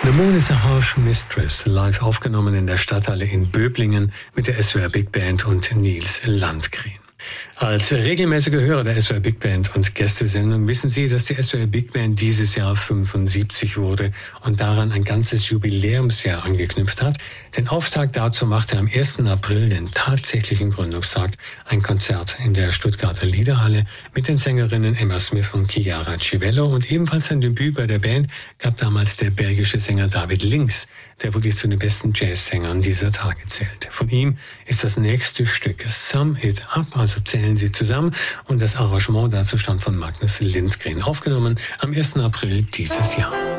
The Moon is a Harsh Mistress, live aufgenommen in der Stadthalle in Böblingen mit der SWR Big Band und Nils Landgren. Als regelmäßige Hörer der SWR Big Band und Gästesendung wissen Sie, dass die SWR Big Band dieses Jahr 75 wurde und daran ein ganzes Jubiläumsjahr angeknüpft hat. Den Auftakt dazu machte am 1. April, den tatsächlichen Gründungstag, ein Konzert in der Stuttgarter Liederhalle mit den Sängerinnen Emma Smith und Chiara Civello, und ebenfalls sein Debüt bei der Band gab damals der belgische Sänger David Links, der wirklich zu den besten Jazzsängern dieser Tage zählt. Von ihm ist das nächste Stück Sum It Up, also zählen Sie zusammen, und das Arrangement dazu stammt von Magnus Lindgren, aufgenommen am 1. April dieses Jahr.